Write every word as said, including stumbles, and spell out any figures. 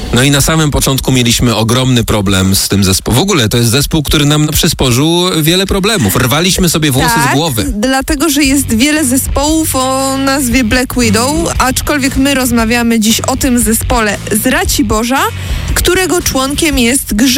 No i na samym początku mieliśmy ogromny problem z tym zespołem. W ogóle to jest zespół, który nam przysporzył wiele problemów. Rwaliśmy sobie włosy tak, z głowy. Dlatego, że jest wiele zespołów o nazwie Black Widow, aczkolwiek my rozmawiamy dziś o tym zespole z Raciborza, którego członkiem jest Grzegorz